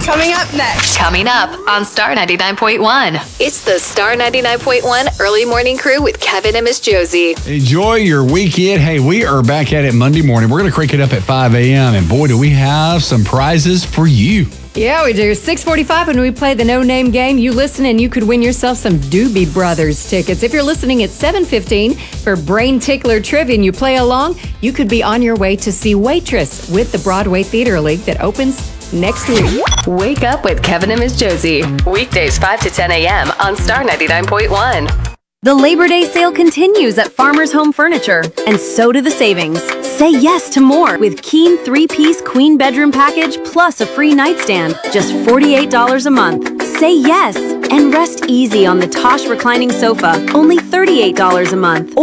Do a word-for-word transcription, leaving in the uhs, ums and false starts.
Coming up next. Coming up on Star ninety-nine point one. It's the Star ninety-nine point one Early Morning Crew with Kevin and Miss Josie. Enjoy your weekend. Hey, we are back at it Monday morning. We're going to crank it up at five a.m. And boy, do we have some prizes for you. Yeah, we do. six forty-five when we play the no-name game. You listen and you could win yourself some Doobie Brothers tickets. If you're listening at seven fifteen for Brain Tickler Trivia and you play along, you could be on your way to see Waitress with the Broadway Theater League that opens next week. Wake up with Kevin and Miss Josie. Weekdays five to ten a.m. on Star ninety-nine point one. The Labor Day sale continues at Farmers Home Furniture, and so do the savings. Say yes to more with Keen three-piece queen bedroom package plus a free nightstand, just forty-eight dollars a month. Say yes and rest easy on the Tosh reclining sofa, only thirty-eight dollars a month.